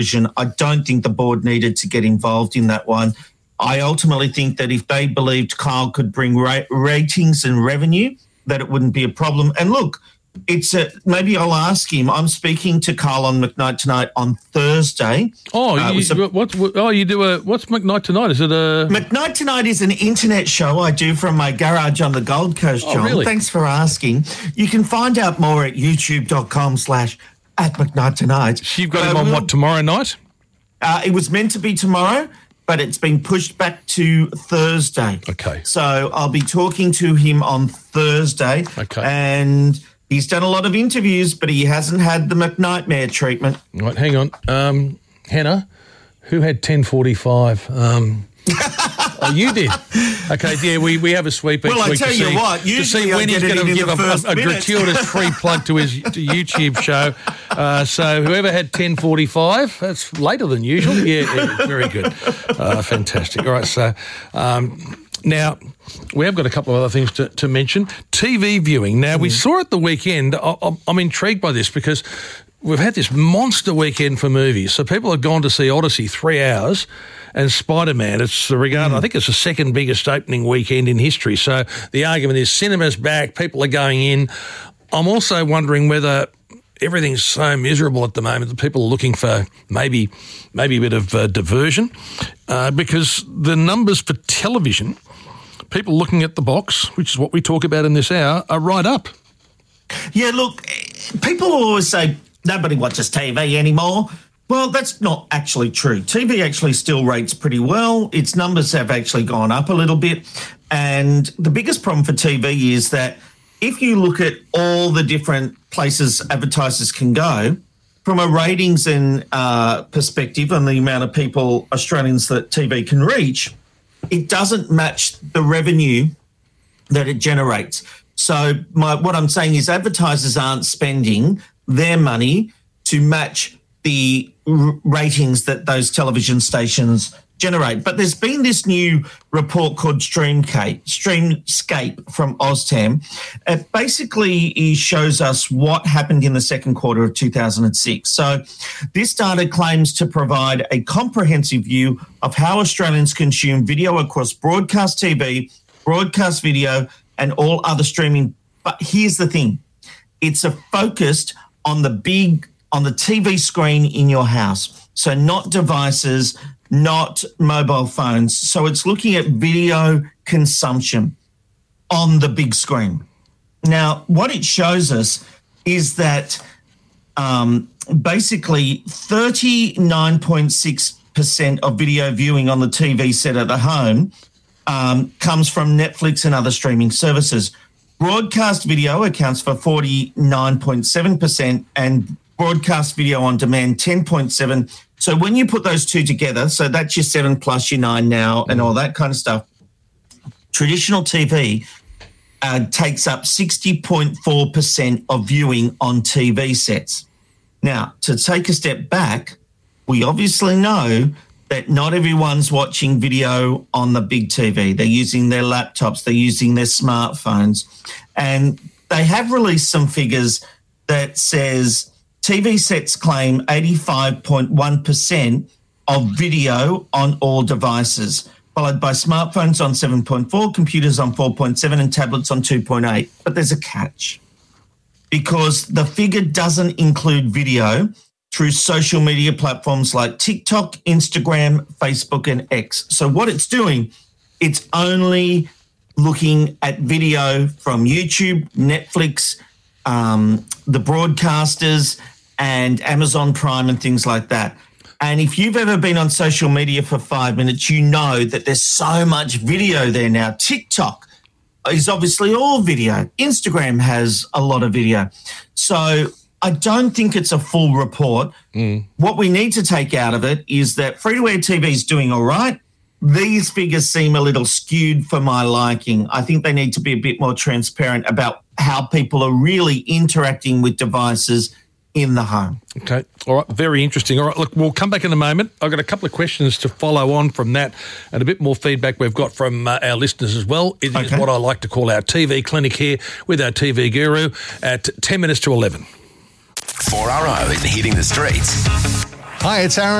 I don't think the board needed to get involved in that one. I ultimately think that if they believed Kyle could bring ratings and revenue, that it wouldn't be a problem. And look, maybe I'll ask him. I'm speaking to Kyle on McKnight Tonight on Thursday. What's McKnight Tonight? Is it a... McKnight Tonight is an internet show I do from my garage on the Gold Coast, John. Really? Thanks for asking. You can find out more at youtube.com/@McKnight Tonight. So you've got him on tomorrow night? It was meant to be tomorrow, but it's been pushed back to Thursday. Okay. So I'll be talking to him on Thursday. Okay. And he's done a lot of interviews, but he hasn't had the McNightmare treatment. Right, hang on. Hannah, who had 10:45? Oh, you did. Okay, yeah, we have a sweep each week to see when he's going to give a gratuitous free plug to his YouTube show. So whoever had 10:45, that's later than usual. Yeah, very good. Fantastic. All right, so now we have got a couple of other things to mention. TV viewing. Now, we saw at the weekend, I'm intrigued by this because we've had this monster weekend for movies. So people have gone to see Odyssey 3 hours and Spider-Man. It's regarded, I think it's the second biggest opening weekend in history. So the argument is cinema's back, people are going in. I'm also wondering whether everything's so miserable at the moment that people are looking for maybe a bit of diversion because the numbers for television, people looking at the box, which is what we talk about in this hour, are right up. Yeah, look, people always say nobody watches TV anymore. Well, that's not actually true. TV actually still rates pretty well. Its numbers have actually gone up a little bit. And the biggest problem for TV is that if you look at all the different places advertisers can go, from a ratings and perspective on the amount of people, Australians, that TV can reach, it doesn't match the revenue that it generates. So what I'm saying is advertisers aren't spending their money to match the ratings that those television stations generate. But there's been this new report called Streamscape from OzTam. It basically shows us what happened in the second quarter of 2006. So this data claims to provide a comprehensive view of how Australians consume video across broadcast TV, broadcast video, and all other streaming. But here's the thing. It's focused on the TV screen in your house. So not devices, not mobile phones. So it's looking at video consumption on the big screen. Now, what it shows us is that basically 39.6% of video viewing on the TV set at the home comes from Netflix and other streaming services. Broadcast video accounts for 49.7% and broadcast video on demand 10.7%. So when you put those two together, so that's your 7 plus your 9 now and all that kind of stuff, traditional TV takes up 60.4% of viewing on TV sets. Now, to take a step back, we obviously know that not everyone's watching video on the big TV. They're using their laptops, they're using their smartphones. And they have released some figures that says TV sets claim 85.1% of video on all devices, followed by smartphones on 7.4%, computers on 4.7%, and tablets on 2.8%. But there's a catch, because the figure doesn't include video through social media platforms like TikTok, Instagram, Facebook, and X. So what it's doing, it's only looking at video from YouTube, Netflix, the broadcasters, and Amazon Prime and things like that. And if you've ever been on social media for 5 minutes, you know that there's so much video there now. TikTok is obviously all video. Instagram has a lot of video. So I don't think it's a full report. What we need to take out of it is that free-to-air TV is doing all right. These figures seem a little skewed for my liking. I think they need to be a bit more transparent about how people are really interacting with devices in the home. Okay. All right. Very interesting. All right. Look, we'll come back in a moment. I've got a couple of questions to follow on from that and a bit more feedback we've got from our listeners as well. It is what I like to call our TV clinic here with our TV guru at 10 minutes to 11. 4RO Hitting the Streets. Hi, it's Aaron.